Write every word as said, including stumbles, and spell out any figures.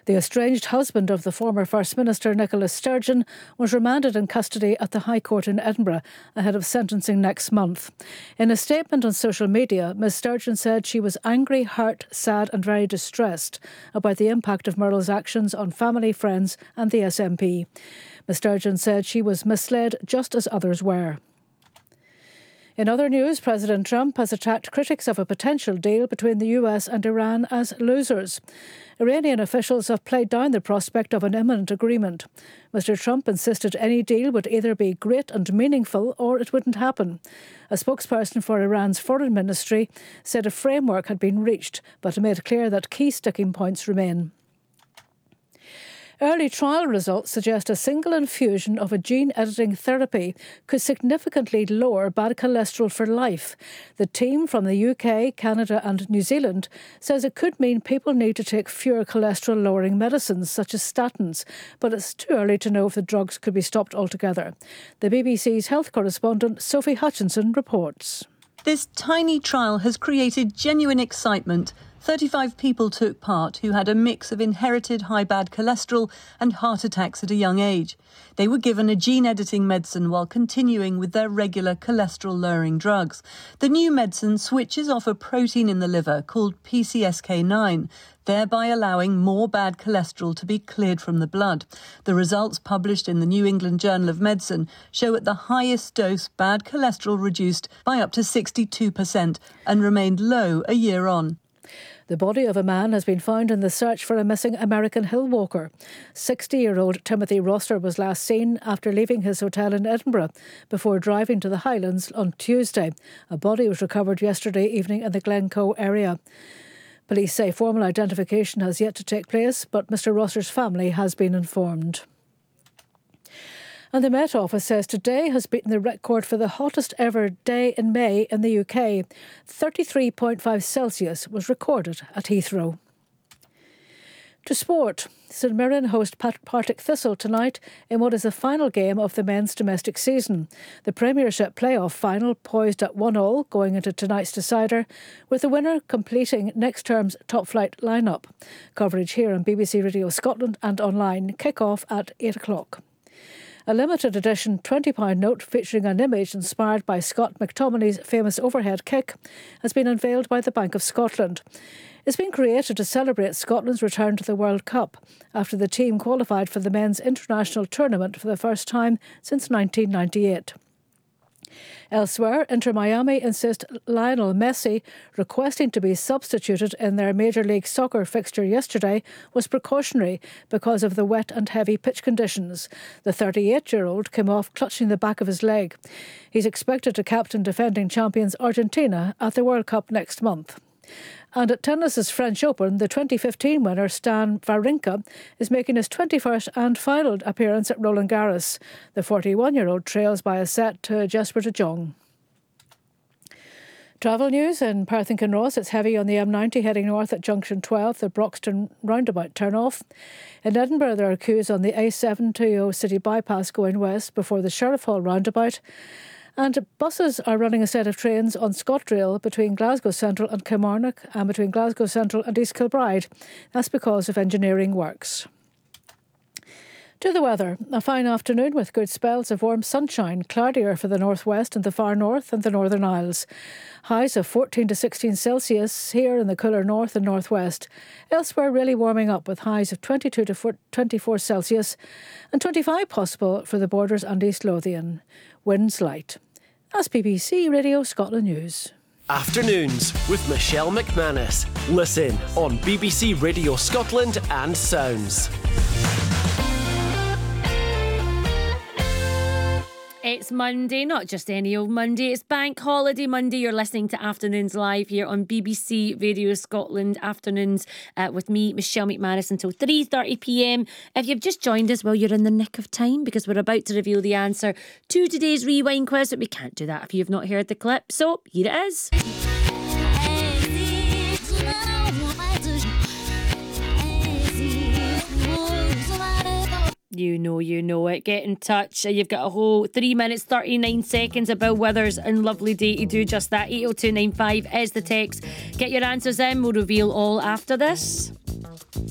The estranged husband of the former First Minister, Nicola Sturgeon, was remanded in custody at the High Court in Edinburgh ahead of sentencing next month. In a statement on social media, Miz Sturgeon said she was angry, hurt, sad and very distressed about the impact of Murrell's actions on family, friends and the S N P. Miz Sturgeon said she was misled just as others were. In other news, President Trump has attacked critics of a potential deal between the U S and Iran as losers. Iranian officials have played down the prospect of an imminent agreement. Mister Trump insisted any deal would either be great and meaningful or it wouldn't happen. A spokesperson for Iran's foreign ministry said a framework had been reached, but made clear that key sticking points remain. Early trial results suggest a single infusion of a gene-editing therapy could significantly lower bad cholesterol for life. The team from the U K, Canada and New Zealand says it could mean people need to take fewer cholesterol-lowering medicines such as statins, but it's too early to know if the drugs could be stopped altogether. The B B C's health correspondent Sophie Hutchinson reports. This tiny trial has created genuine excitement. thirty-five people took part who had a mix of inherited high bad cholesterol and heart attacks at a young age. They were given a gene-editing medicine while continuing with their regular cholesterol-lowering drugs. The new medicine switches off a protein in the liver called P C S K nine, thereby allowing more bad cholesterol to be cleared from the blood. The results published in the New England Journal of Medicine show at the highest dose bad cholesterol reduced by up to sixty-two percent and remained low a year on. The body of a man has been found in the search for a missing American hill walker. sixty-year-old Timothy Roster was last seen after leaving his hotel in Edinburgh before driving to the Highlands on Tuesday. A body was recovered yesterday evening in the Glencoe area. Police say formal identification has yet to take place, but Mister Roster's family has been informed. And the Met Office says today has beaten the record for the hottest ever day in May in the U K. thirty-three point five Celsius was recorded at Heathrow. To sport, St Mirren host Partick Thistle tonight in what is the final game of the men's domestic season. The Premiership playoff final poised at one all going into tonight's decider, with the winner completing next term's top-flight lineup. Coverage here on B B C Radio Scotland and online. Kick-off at eight o'clock. A limited edition twenty pound note featuring an image inspired by Scott McTominay's famous overhead kick has been unveiled by the Bank of Scotland. It's been created to celebrate Scotland's return to the World Cup after the team qualified for the men's international tournament for the first time since nineteen ninety-eight. Elsewhere, Inter Miami insist Lionel Messi requesting to be substituted in their Major League Soccer fixture yesterday was precautionary because of the wet and heavy pitch conditions. The thirty-eight-year-old came off clutching the back of his leg. He's expected to captain defending champions Argentina at the World Cup next month. And at tennis's French Open, the twenty fifteen winner Stan Wawrinka is making his twenty-first and final appearance at Roland Garros. The forty-one-year-old trails by a set to Jesper de Jong. Travel news in Perth and Kinross. It's heavy on the M ninety heading north at junction twelve, the Broxton roundabout turn-off. In Edinburgh, there are queues on the A seven to O City bypass going west before the Sheriff Hall roundabout. And buses are running a set of trains on ScotRail between Glasgow Central and Kilmarnock and between Glasgow Central and East Kilbride. That's because of engineering works. To the weather, a fine afternoon with good spells of warm sunshine, cloudier for the northwest and the far north and the Northern Isles. Highs of fourteen to sixteen Celsius here in the cooler north and northwest. Elsewhere really warming up with highs of twenty-two to twenty-four Celsius and twenty-five possible for the Borders and East Lothian. Winds light. That's B B C Radio Scotland News. Afternoons with Michelle McManus. Listen on B B C Radio Scotland and Sounds. It's Monday, not just any old Monday. It's Bank Holiday Monday. You're listening to Afternoons Live here on B B C Radio Scotland. Afternoons uh, with me, Michelle McManus, until three thirty p m. If you've just joined us, well, you're in the nick of time because we're about to reveal the answer to today's Rewind quiz, but we can't do that if you've not heard the clip. So here it is. You know, you know it. Get in touch. You've got a whole three minutes, thirty-nine seconds. About Withers and Lovely Day to do just that. eight oh two nine five is the text. Get your answers in. We'll reveal all after this.